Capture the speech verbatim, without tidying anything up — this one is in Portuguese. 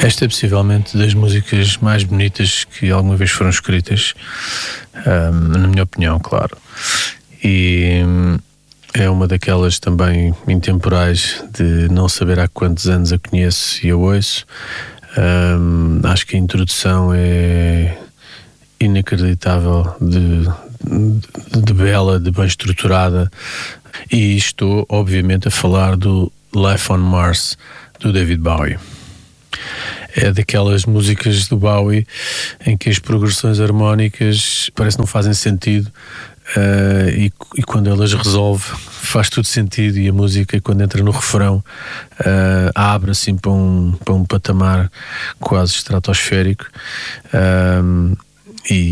Esta é possivelmente das músicas mais bonitas que alguma vez foram escritas, um, na minha opinião, claro. E é uma daquelas também intemporais de não saber há quantos anos a conheço e a ouço. Um, acho que a introdução é inacreditável, de, de, de bela, de bem estruturada. E estou, obviamente, a falar do Life on Mars, do David Bowie. É daquelas músicas do Bowie em que as progressões harmónicas parece que não fazem sentido, uh, e, e quando elas resolve faz tudo sentido, e a música, quando entra no refrão, uh, abre assim para um, para um patamar quase estratosférico, um, e